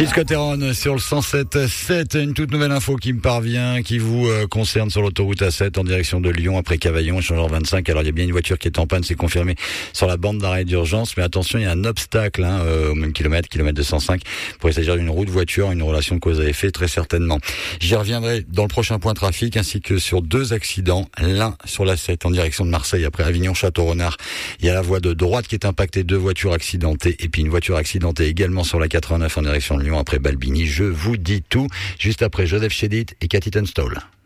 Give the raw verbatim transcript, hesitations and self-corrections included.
Gilles Scott-Heron sur le cent sept virgule sept, une toute nouvelle info qui me parvient, qui vous euh, concerne sur l'autoroute A sept en direction de Lyon après Cavaillon, échangeur vingt-cinq. Alors il y a bien une voiture qui est en panne, c'est confirmé sur la bande d'arrêt d'urgence, mais attention, il y a un obstacle hein, euh, au même kilomètre, kilomètre deux cent cinq, pour il s'agir d'une route voiture, une relation de cause à effet très certainement. J'y reviendrai dans le prochain point trafic, ainsi que sur deux accidents, l'un sur l'A sept en direction de Marseille après Avignon-Château-Renard. Il y a la voie de droite qui est impactée, deux voitures accidentées, et puis une voiture accidentée également sur la quatre-vingt-neuf en direction de Lyon après Balbini. Je vous dis tout juste après Joseph Chédid et Cathy Tunstall.